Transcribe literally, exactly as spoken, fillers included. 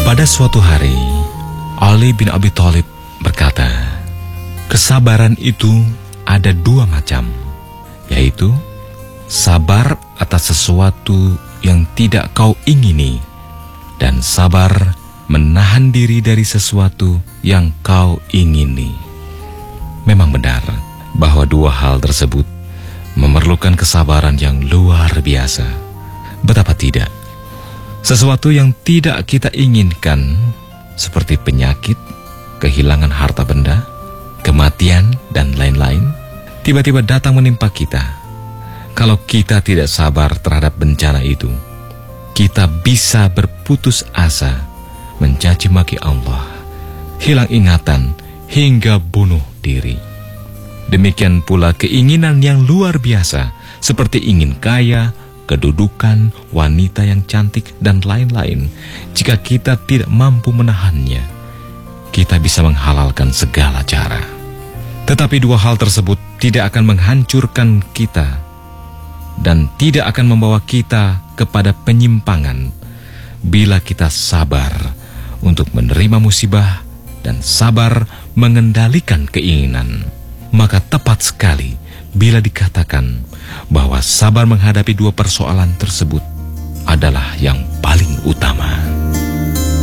Pada suatu hari, Ali bin Abi Thalib berkata, kesabaran itu ada dua macam, yaitu sabar atas sesuatu yang tidak kau ingini dan sabar menahan diri dari sesuatu yang kau ingini. Memang benar bahwa dua hal tersebut memerlukan kesabaran yang luar biasa. Betapa tidak, sesuatu yang tidak kita inginkan seperti penyakit, kehilangan harta benda, kematian, dan lain-lain tiba-tiba datang menimpa kita. Kalau kita tidak sabar terhadap bencana itu, kita bisa berputus asa, mencaci maki Allah, hilang ingatan, hingga bunuh diri. Demikian pula keinginan yang luar biasa, seperti ingin kaya, kedudukan, wanita yang cantik, dan lain-lain. Jika kita tidak mampu menahannya, kita bisa menghalalkan segala cara. Tetapi dua hal tersebut tidak akan menghancurkan kita dan tidak akan membawa kita kepada penyimpangan bila kita sabar untuk menerima musibah dan sabar mengendalikan keinginan. Maka tepat sekali bila dikatakan bahwa sabar menghadapi dua persoalan tersebut adalah yang paling utama.